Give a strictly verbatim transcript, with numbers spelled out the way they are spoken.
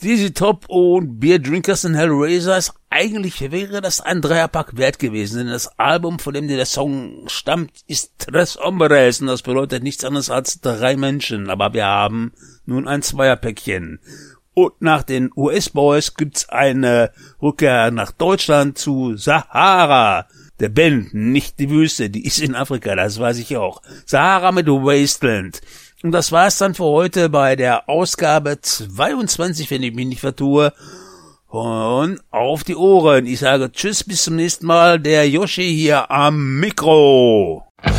D Z Top und Beer Drinkers and Hellraisers. Eigentlich wäre das ein Dreierpack wert gewesen, denn das Album, von dem der Song stammt, ist Tres Hombres und das bedeutet nichts anderes als drei Menschen. Aber wir haben nun ein Zweierpäckchen. Und nach den U S-Boys gibt's eine Rückkehr nach Deutschland zu Sahara. Der Band, nicht die Wüste, die ist in Afrika, das weiß ich auch. Sahara mit Wasteland. Und das war's dann für heute bei der Ausgabe zweiundzwanzig, wenn ich mich nicht vertue. Und auf die Ohren. Ich sage tschüss, bis zum nächsten Mal. Der Yoshi hier am Mikro.